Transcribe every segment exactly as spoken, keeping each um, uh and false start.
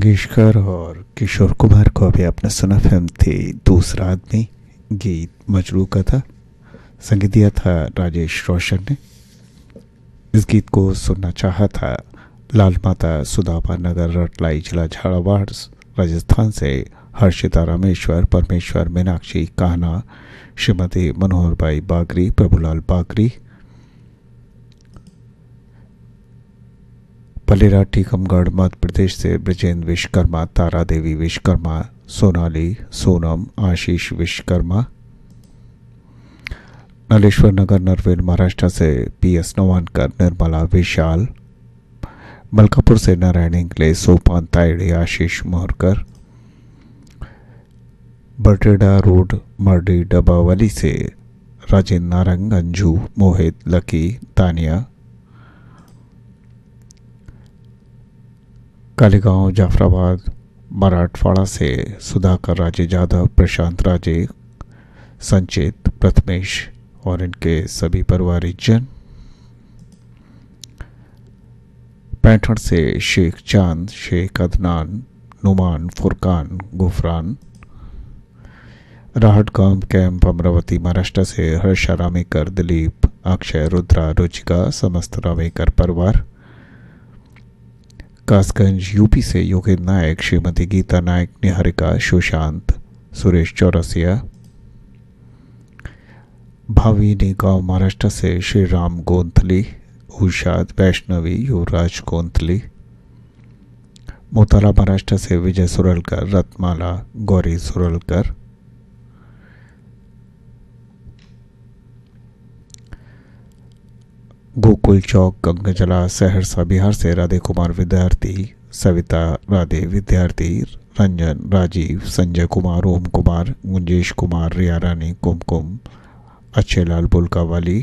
मंगेशकर और किशोर कुमार को अभी आपने सुना। फिल्म थी दूसरा आदमी, गीत मजरू का था, संगीत दिया था राजेश रोशन ने। इस गीत को सुनना चाहा था लाल माता सुदामा नगर रटलाई जिला झालावाड़ राजस्थान से हर्षिता रामेश्वर, परमेश्वर, मीनाक्षी कान्हा, श्रीमती मनोहर बाई बागरी, प्रभुलाल बागरी, पलेरा टीकमगढ़ मध्य प्रदेश से ब्रजेंद्र विश्वकर्मा, तारा देवी विश्वकर्मा, सोनाली, सोनम, आशीष विश्वकर्मा, नलेश्वर नगर नरवेल महाराष्ट्र से पी एस नवानकर, निर्मला विशाल, मलकापुर से नारायण इंगले, सोपान तायड़े, आशीष मोहरकर, बटेड़ा रोड मर्डी डबावली से राजेंद्र नारंग, अंजू, मोहित, लकी, तानिया, कालीगांव जाफराबाद मराठवाड़ा से सुधाकर राजे जाधव, प्रशांत राजे, संचित, प्रथमेश और इनके सभी परिवारजन। पैंठण से शेख चांद, शेख अदनान, नुमान, फुरकान, गुफरान, राहटगांव कैंप अमरावती महाराष्ट्र से हर्षा रामेकर, दिलीप, अक्षय, रुद्रा, रुचिका, समस्त रामेकर परिवार। कासगंज यूपी से योगेंद्र नायक, श्रीमती गीता नायक, निहारिका, सुशांत, सुरेश चौरसिया। भावीनी गांव महाराष्ट्र से श्री राम गोंथली, उषाद, वैष्णवी, युवराज गोंथली। मोताला महाराष्ट्र से विजय सुरलकर, रत्माला, गौरी सुरलकर। गोकुल चौक गंगाजला सहरसा बिहार से राधे कुमार विद्यार्थी, सविता राधे विद्यार्थी, रंजन, राजीव, संजय कुमार, ओम कुमार, गुंजेश कुमार, रिया रानी, कुमकुम, अच्छे लाल बुलकावाली।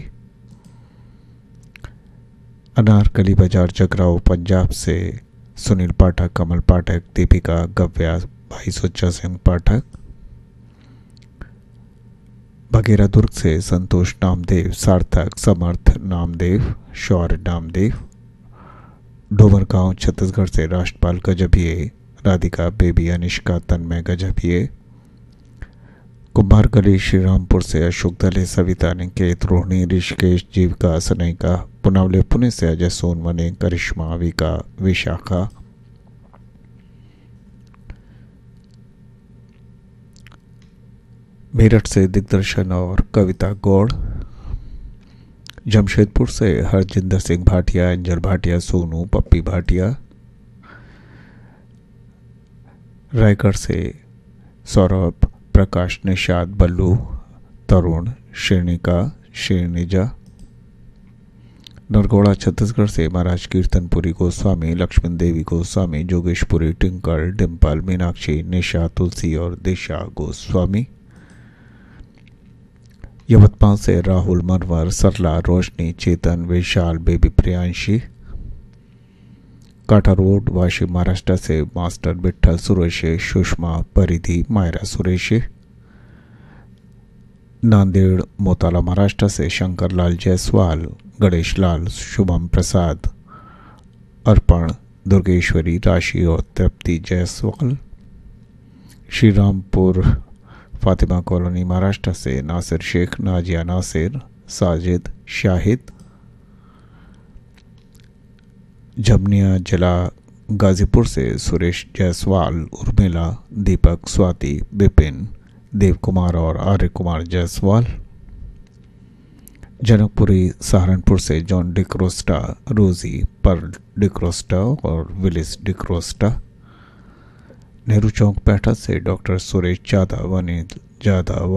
अनारकली बाजार जगराव पंजाब से सुनील पाठक, कमल पाठक, दीपिका, गव्या, भाई सुच्चा सिंह पाठक। बघेरा दुर्ग से संतोष नामदेव, सार्थक, समर्थ नामदेव, शौर्य नामदेव। डोमरगांव छत्तीसगढ़ से राष्ट्रपाल गजभिये, राधिका, बेबी, अनिष्का, तन्मय गजभिये। कुंभारगली श्रीरामपुर से अशोक दले, सविता, निकेत, रोहिणी, ऋषिकेश, जीविका, सनैका। पुनावले पुणे से अजय सोनवने, करिश्मा, विका, विशाखा। मेरठ से दिग्दर्शन और कविता गौड़। जमशेदपुर से हरजिंदर सिंह भाटिया, अंजल भाटिया, सोनू, पप्पी भाटिया। रायगढ़ से सौरभ, प्रकाश, निषाद, बल्लू, तरुण, श्रेणिका, श्रेणिजा। नरगौड़ा छत्तीसगढ़ से महाराज कीर्तनपुरी गोस्वामी, लक्ष्मण देवी गोस्वामी, जोगेशपुरी, टिंकल, डिम्पल, मीनाक्षी, निशा, तुलसी और दिशा गोस्वामी। यवतमाल से राहुल, मनवर, सरला, रोशनी, चेतन, विशाल, बेबी, प्रियांशी। काटा रोड वाशी महाराष्ट्र से मास्टर विठल सुरेशे, सुषमा, परिधि, मायरा सुरेशे। नांदेड़ मोताला महाराष्ट्र से शंकर लाल जायसवाल, गणेश लाल, शुभम प्रसाद, अर्पण, दुर्गेश्वरी, राशि और तृप्ति जायसवाल। श्रीरामपुर फातिमा कॉलोनी महाराष्ट्र से नासिर शेख, नाजिया नासिर, साजिद, शाहिद। जमनिया जिला गाजीपुर से सुरेश जायसवाल, उर्मिला, दीपक, स्वाति, विपिन, देव कुमार और आर्य कुमार जायसवाल। जनकपुरी सहारनपुर से जॉन डिक्रोस्टा, रोजी, पर्ल डिक्रोस्टा और विलिस डिक्रोस्टा। नेहरू चौक पैठा से डॉक्टर सुरेश जाधव, अनिल जाधव,